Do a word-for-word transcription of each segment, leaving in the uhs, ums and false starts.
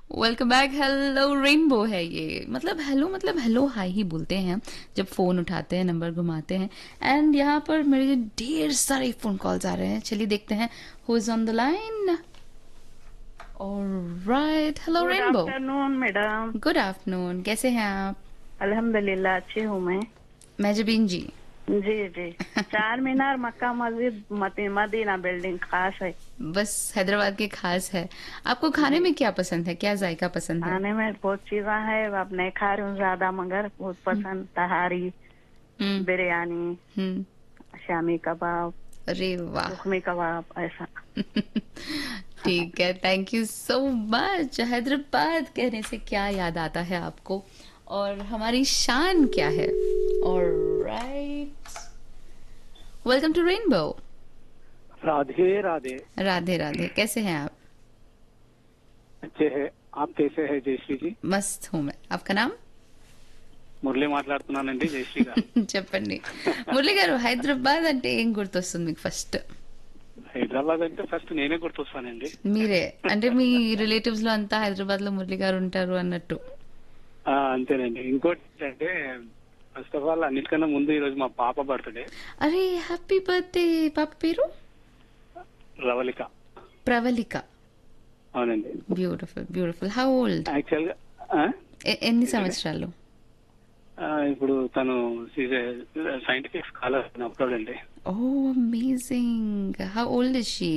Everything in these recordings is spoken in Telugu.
Welcome back. हेलो रेनबो है ये, मतलब हेलो मतलब हेलो हाय ही बोलते हैं जब फोन उठाते हैं, नंबर घुमाते हैं। एंड यहाँ पर मेरे ढेर सारे फोन कॉल्स आ रहे हैं, चलिए देखते हैं who is on the line. Alright, hello good rainbow. Afternoon madam. Good afternoon, कैसे हैं आप? अल्हम्दुलिल्लाह अच्छी हूँ मैं। मैं जबीन जी। जी जी। चार मीनार, मक्का मस्जिद, मती- मदीना बिल्डिंग खास है। बस हैदराबाद के खास है। आपको खाने जी, में क्या पसंद है, क्या जायका पसंद है? खाने में बहुत चीजें है, अब नहीं खा रही हूँ ज्यादा, मगर बहुत पसंद तहारी, हम्म बिरयानी, हम्म। शामी कबाब, अरे वाह। सुखमी कबाब, ऐसा। ठीक है, thank you so much. Hyderabad कहने से क्या याद आता है आपको, और हमारी शान क्या है? Alright, welcome to rainbow. Radhe Radhe. Radhe Radhe, कैसे हैं आप? अच्छे है, आप कैसे है जयश्री जी? मस्त हूँ मैं। आपका नाम? మురళి మాట్లాడుతున్నానండి జయశ్రీ గారు. చెప్పండి. మురళి గారు, హైదరాబాద్ అంటే ఏం గుర్తొస్తుంది మీకు ఫస్ట్? హైదరాబాద్ అంటే ఫస్ట్ నేనే గుర్తొస్తానండి. మీరే అంటే మీ రిలేటివ్స్ లో అంతా హైదరాబాద్ లో మురళి గారు ఉంటారు అన్నట్టు. ఆ, అంతేనండి. ఇంకోటి ఏంటంటే ఫస్ట్ ఆఫ్ ఆల్ అన్నిటికన్నా ముందు ఈ రోజు మా పాప బర్త్డే. అరే హ్యాపీ బర్త్డే. పాప పేరు? రవళిక. ప్రవళిక. అవునండి. Beautiful beautiful. How old? Actual గా ఆ, ఎన్ని సంవత్సరాలు? ఆ, ఇప్పుడు తను సైంటిఫిక్ స్కాలర్ అప్లోడ్ అండి. ఓ amazing. How old is she?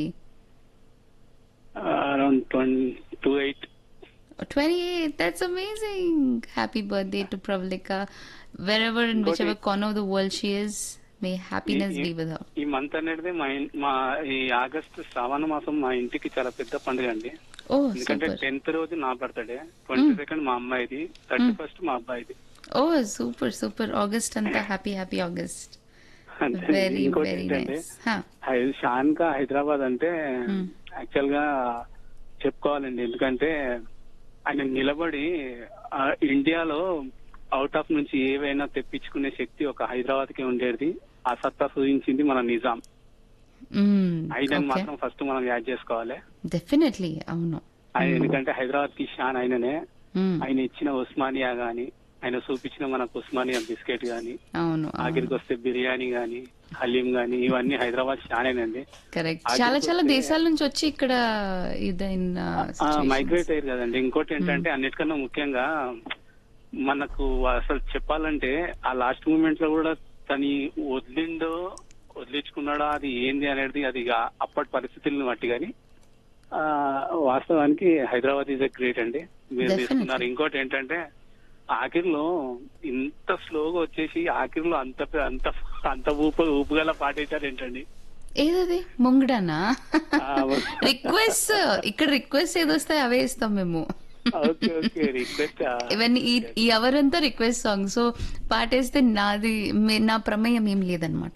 Around two eight. twenty-eight. That's amazing. Happy birthday to Pravalika. Wherever in ఇంకోటి whichever corner of the world she is, may happiness ఈ- be with her. ఈ మంత్ అనేది మా ఇన్- మా ఈ ఆగస్ట్ శ్రావణ మాసం మా ఇంటికి చాలా పెద్ద పండుగ అండి. Oh, ఎందుకంటే super. టెన్త్ రోజు నా బర్త్డే, ట్వంటీ సెకండ్ మా అమ్మాయిది, థర్టీ ఫస్ట్ మా అబ్బాయిది. Oh, super, super. August anta happy, happy August. అంతే. Very, ఇంకోటి very ఏంటంటే nice. Huh. హై- షాన్ కా హైదరాబాద్ అంటే Hmm. యాక్చువల్ గా చెప్పుకోవాలండి. ఎందుకంటే ఆయన నిలబడి ఆ, ఇండియాలో అవుట్ ఆఫ్ నుంచి ఏవైనా తెప్పించుకునే శక్తి ఒక హైదరాబాద్ కి ఉండేది. ఆ సత్తా సూచించింది మన నిజాం. Mm, ఆయనను okay. మాత్రం ఫస్ట్ మనం యాడ్ చేసుకోవాలి. Definitely. అవును. ఆయన ఎందుకంటే హైదరాబాద్ కి షాన్ ఆయననే. Mm. ఆయన ఇచ్చిన ఉస్మానియా గాని, ఆయన చూపించిన మనకు ఉస్మానియా బిస్కెట్ గాని, అవును. ఆఖరికి వస్తే బిర్యానీ గాని, హలీం గాని, ఇవన్నీ హైదరాబాద్ షానేనండి. కరెక్ట్. ఆఖరికి చాలా చాలా వస్తే దేశాల నుంచి వచ్చి ఇక్కడ ఇదైన మైగ్రేట్ అయ్యారు కదండి. ఇంకోటి ఏంటంటే అన్నిటికన్నా ముఖ్యంగా మనకు అసలు చెప్పాలంటే ఆ లాస్ట్ మూమెంట్ లో కూడా తని వదిలిండో వదిలించుకున్నాడో అది ఏంది అనేది అది ఇక అప్పటి పరిస్థితులను బట్టి కానీ ఆ, వాస్తవానికి హైదరాబాద్ ఈజ్ ఎ గ్రేట్ అండి. మీరు Definitely. తీసుకున్నారు. ఇంకోటి ఏంటంటే ఆఖరిలో ఇంత స్లోగా వచ్చేసి ఆఖరిలో అంత అంత అంత ఊపు ఊపుగల పాటేశారు ఏంటండి. ఏదది ముంగడానా? ఆ, రిక్వెస్ట్. ఇక్కడ రిక్వెస్ట్ ఏదొస్తాయి అవే ఇస్తాం మేము. Okay okay request. ఇవన్నీ ఈ ఈ అవర్ అంతా రిక్వెస్ట్ సాంగ్. సో పాటేస్తే నాది మే- నా ప్రమేయం ఏం లేదనమాట.